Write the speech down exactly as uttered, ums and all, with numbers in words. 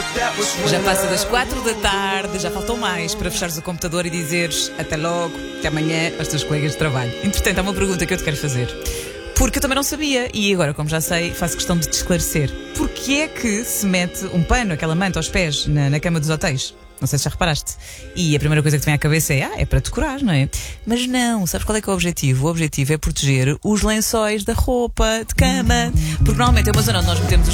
Já passa das quatro da tarde, já faltou mais para fechares o computador e dizeres até logo, até amanhã aos teus colegas de trabalho. Entretanto, há uma pergunta que eu te quero fazer. Porque eu também não sabia, e agora, como já sei, faço questão de te esclarecer. Porquê é que se mete um pano, aquela manta aos pés, na, na cama dos hotéis? Não sei se já reparaste. E a primeira coisa que te vem à cabeça é, ah, é para decorar, não é? Mas não, sabes qual é que é o objetivo? O objetivo é proteger os lençóis da roupa de cama. Porque normalmente é uma zona onde nós metemos os